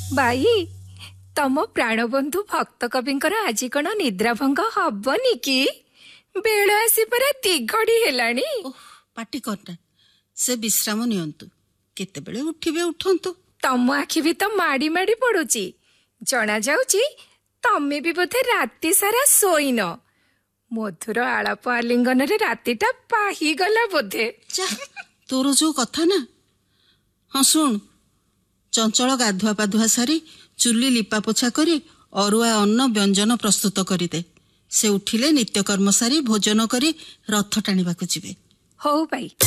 By तम प्राणबंधु भक्त कविंकर आज कौन निद्राभंग हबनी कि बेल आसी परा 3 घड़ी हेलानी। पाटी करना से विश्राम नियंतु केतेबेले उठिबे उठंतु। तम आखि भी तो माड़ी माड़ी पड़ुची जना जाउची तमे भी बोधे राति सारा सोईन। मधुर आलाप आलिंगन रे रातिटा पाही गला बोधे। तोर जो कथा ना। हाँ सुन चंचल गाधुआ पाधुआ सारी चुली लिपा पोछा करी अरुआ अन्न व्यंजन प्रस्तुत करिदे। से उठिले नित्यकर्म सारी भोजन करी रथ टाणिबाकु जिबे। हौ भाई।